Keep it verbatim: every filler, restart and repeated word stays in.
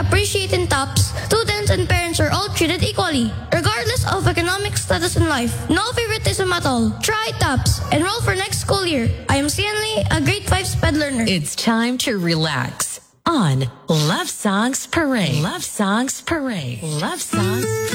appreciate in TOPS, students and parents are all treated equally, regardless of economic status in life. No favoritism at all. Try TOPS. Enroll for next school year. I am Sian Lee, a grade five SPED learner. It's time to relax on Love Songs Parade. Love Songs Parade. Love Songs